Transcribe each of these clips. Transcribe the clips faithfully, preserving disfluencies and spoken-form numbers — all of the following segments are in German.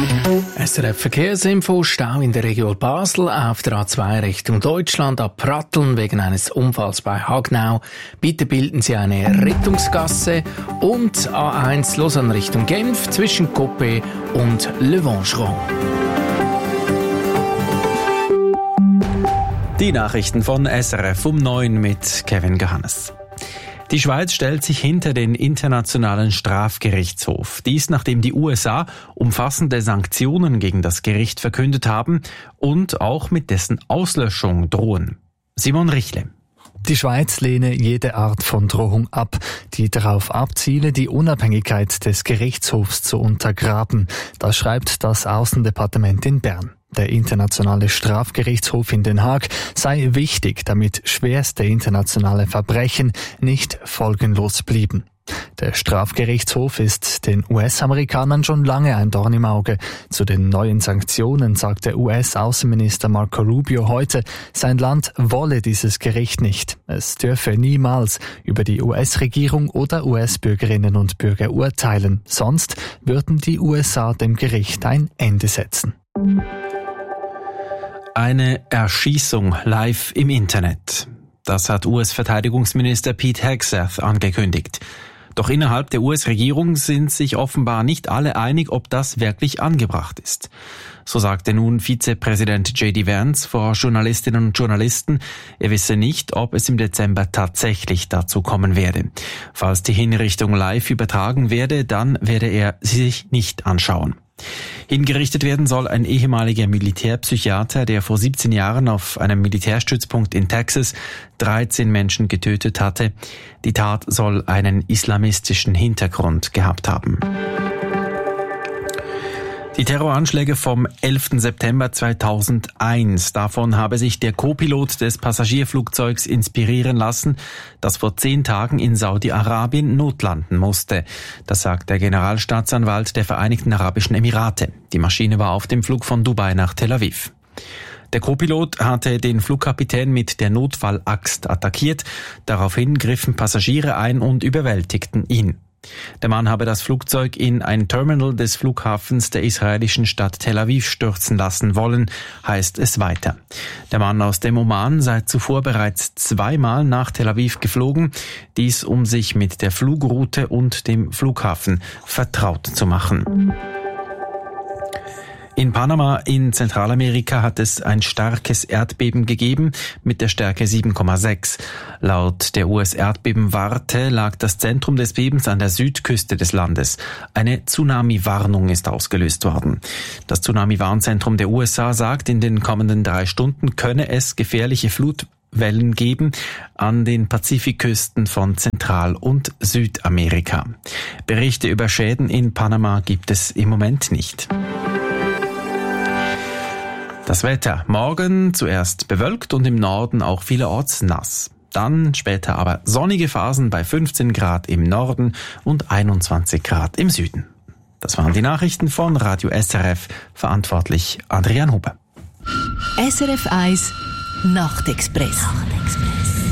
S R F Verkehrsinfo, Stau in der Region Basel, auf der A zwei Richtung Deutschland, ab Pratteln wegen eines Unfalls bei Hagnau. Bitte bilden Sie eine Rettungsgasse. Und A eins Lausanne Richtung Genf zwischen Coppet und Le Vangeron. Die Nachrichten von S R F um neun mit Kevin Johannes. Die Schweiz stellt sich hinter den Internationalen Strafgerichtshof. Dies, nachdem die U S A umfassende Sanktionen gegen das Gericht verkündet haben und auch mit dessen Auslöschung drohen. Simon Richle. Die Schweiz lehne jede Art von Drohung ab, die darauf abziele, die Unabhängigkeit des Gerichtshofs zu untergraben. Das schreibt das Außendepartement in Bern. Der Internationale Strafgerichtshof in Den Haag sei wichtig, damit schwerste internationale Verbrechen nicht folgenlos blieben. Der Strafgerichtshof ist den U S-Amerikanern schon lange ein Dorn im Auge. Zu den neuen Sanktionen sagt der U S-Außenminister Marco Rubio heute, sein Land wolle dieses Gericht nicht. Es dürfe niemals über die U S-Regierung oder U S-Bürgerinnen und Bürger urteilen. Sonst würden die U S A dem Gericht ein Ende setzen. Eine Erschießung live im Internet. Das hat U S-Verteidigungsminister Pete Hegseth angekündigt. Doch innerhalb der U S-Regierung sind sich offenbar nicht alle einig, ob das wirklich angebracht ist. So sagte nun Vizepräsident J D Vance vor Journalistinnen und Journalisten, er wisse nicht, ob es im Dezember tatsächlich dazu kommen werde. Falls die Hinrichtung live übertragen werde, dann werde er sie sich nicht anschauen. Hingerichtet werden soll ein ehemaliger Militärpsychiater, der vor siebzehn Jahren auf einem Militärstützpunkt in Texas dreizehn Menschen getötet hatte. Die Tat soll einen islamistischen Hintergrund gehabt haben. Die Terroranschläge vom elften September zweitausendeins, davon habe sich der Co-Pilot des Passagierflugzeugs inspirieren lassen, das vor zehn Tagen in Saudi-Arabien notlanden musste. Das sagt der Generalstaatsanwalt der Vereinigten Arabischen Emirate. Die Maschine war auf dem Flug von Dubai nach Tel Aviv. Der Co-Pilot hatte den Flugkapitän mit der Notfallaxt attackiert. Daraufhin griffen Passagiere ein und überwältigten ihn. Der Mann habe das Flugzeug in ein Terminal des Flughafens der israelischen Stadt Tel Aviv stürzen lassen wollen, heißt es weiter. Der Mann aus dem Oman sei zuvor bereits zweimal nach Tel Aviv geflogen, dies um sich mit der Flugroute und dem Flughafen vertraut zu machen. In Panama in Zentralamerika hat es ein starkes Erdbeben gegeben mit der Stärke sieben Komma sechs. Laut der U S-Erdbebenwarte lag das Zentrum des Bebens an der Südküste des Landes. Eine Tsunami-Warnung ist ausgelöst worden. Das Tsunami-Warnzentrum der U S A sagt, in den kommenden drei Stunden könne es gefährliche Flutwellen geben an den Pazifikküsten von Zentral- und Südamerika. Berichte über Schäden in Panama gibt es im Moment nicht. Das Wetter. Morgen zuerst bewölkt und im Norden auch vielerorts nass. Dann später aber sonnige Phasen bei fünfzehn Grad im Norden und einundzwanzig Grad im Süden. Das waren die Nachrichten von Radio S R F, verantwortlich Adrian Huber. S R F eins Nachtexpress. Nachtexpress.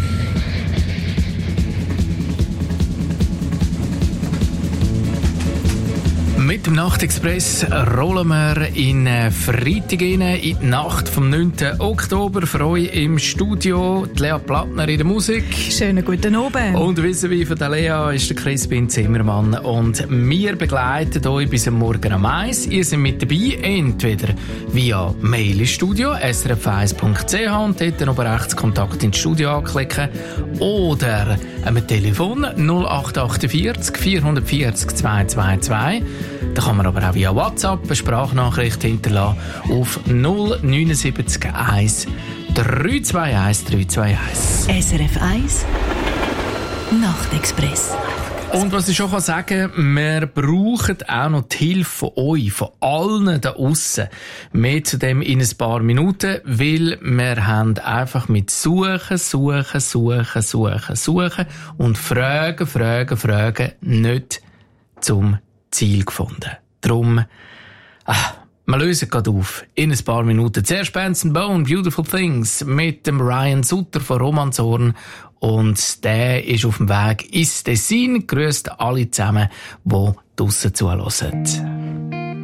Mit dem Nachtexpress rollen wir in Freitag rein, in die Nacht vom neunten Oktober. Für euch im Studio die Lea Plattner in der Musik. Schönen guten Abend. Und wissen wie von der Lea ist der Crispin Zimmermann. Und wir begleiten euch bis am Morgen am eins. Ihr seid mit dabei, entweder via Mail ins Studio, s r f eins punkt c h und dort oben rechts Kontakt ins Studio anklicken. Oder am Telefon null acht acht vier vier vier zehn zwei zwei zwei. Da kann man aber auch via WhatsApp eine Sprachnachricht hinterlassen auf null neun sieben eins drei zwei eins drei zwei eins. S R F eins Nachtexpress. Und was ich schon sagen kann, wir brauchen auch noch die Hilfe von euch, von allen da aussen. Mehr zu dem in ein paar Minuten, weil wir haben einfach mit Suchen, Suchen, Suchen, Suchen, Suchen und Fragen, Fragen, Fragen nicht zum Ziel gefunden. Darum, ah, wir lösen gerade auf. In ein paar Minuten. Zuerst Benson Bone, Beautiful Things, mit dem Ryan Sutter von Romanshorn. Und der ist auf dem Weg ins Tessin. Grüßt alle zusammen, die draussen zuhören.